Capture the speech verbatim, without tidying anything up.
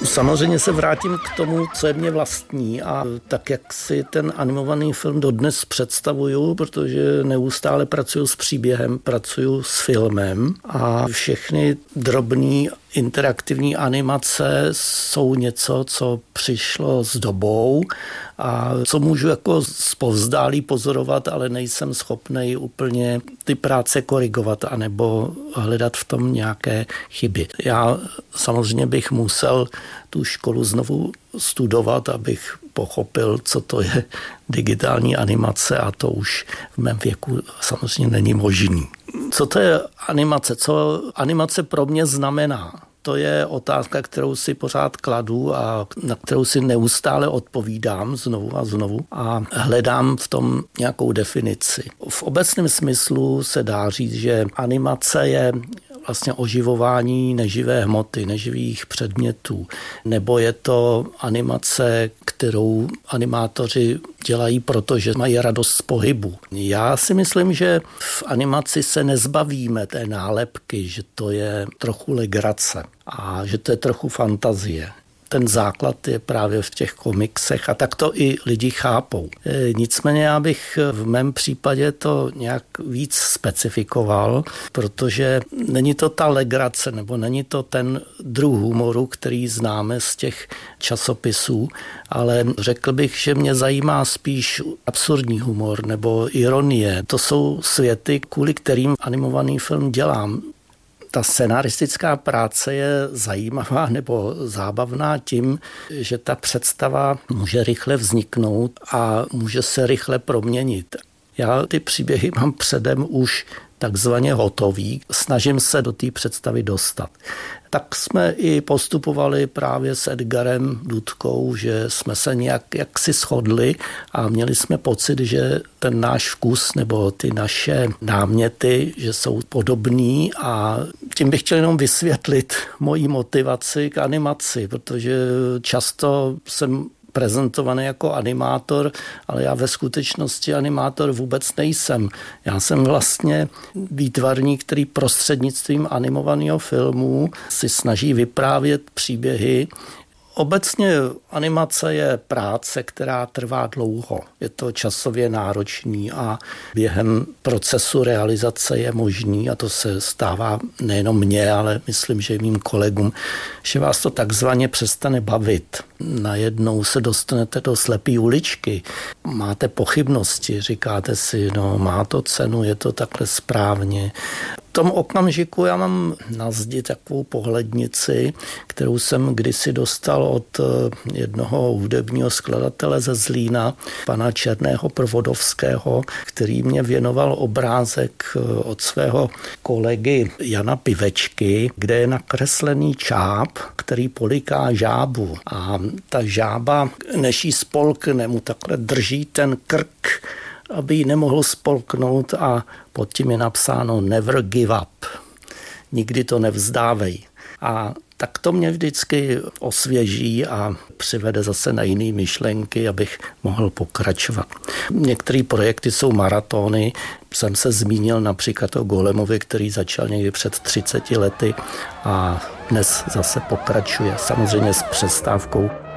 Samozřejmě se vrátím k tomu, co je mě vlastní a tak, jak si ten animovaný film dodnes představuju, protože neustále pracuju s příběhem, pracuju s filmem a všechny drobné interaktivní animace jsou něco, co přišlo s dobou a co můžu jako zpovzdálí pozorovat, ale nejsem schopnej úplně ty práce korigovat anebo hledat v tom nějaké chyby. Já samozřejmě bych musel tu školu znovu studovat, abych pochopil, co to je digitální animace a to už v mém věku samozřejmě není možný. Co to je animace? Co animace pro mě znamená? To je otázka, kterou si pořád kladu a na kterou si neustále odpovídám znovu a znovu a hledám v tom nějakou definici. V obecném smyslu se dá říct, že animace je vlastně oživování neživé hmoty, neživých předmětů, nebo je to animace, kterou animátoři dělají, protože mají radost z pohybu. Já si myslím, že v animaci se nezbavíme té nálepky, že to je trochu legrace a že to je trochu fantazie. Ten základ je právě v těch komiksech a tak to i lidi chápou. Nicméně já bych v mém případě to nějak víc specifikoval, protože není to ta legrace nebo není to ten druh humoru, který známe z těch časopisů, ale řekl bych, že mě zajímá spíš absurdní humor nebo ironie. To jsou světy, kvůli kterým animovaný film dělám. Ta scenaristická práce je zajímavá nebo zábavná tím, že ta představa může rychle vzniknout a může se rychle proměnit. Já ty příběhy mám předem už takzvaně hotový, snažím se do té představy dostat. Tak jsme i postupovali právě s Edgarem Dudkou, že jsme se nějak jaksi shodli a měli jsme pocit, že ten náš vkus nebo ty naše náměty, že jsou podobný a tím bych chtěl jenom vysvětlit moji motivaci k animaci, protože často jsem prezentovaný jako animátor, ale já ve skutečnosti animátor vůbec nejsem. Já jsem vlastně výtvarník, který prostřednictvím animovaného filmu si snaží vyprávět příběhy. Obecně animace je práce, která trvá dlouho. Je to časově náročný a během procesu realizace je možný, a to se stává nejenom mně, ale myslím, že i mým kolegům, že vás to takzvaně přestane bavit. Najednou se dostanete do slepý uličky, máte pochybnosti, říkáte si, no má to cenu, je to takhle správně. V tom okamžiku já mám na zdi takovou pohlednici, kterou jsem kdysi dostal od jednoho hudebního skladatele ze Zlína, pana Černého Provodovského, který mě věnoval obrázek od svého kolegy Jana Pivečky, kde je nakreslený čáp, který poliká žábu. A ta žába, než jí spolkne, mu takhle drží ten krk, aby ji nemohl spolknout a pod tím je napsáno never give up. Nikdy to nevzdávej. A tak to mě vždycky osvěží a přivede zase na jiné myšlenky, abych mohl pokračovat. Některé projekty jsou maratony. Jsem se zmínil například o Golemovi, který začal někdy před třiceti lety a dnes zase pokračuje, samozřejmě s přestávkou.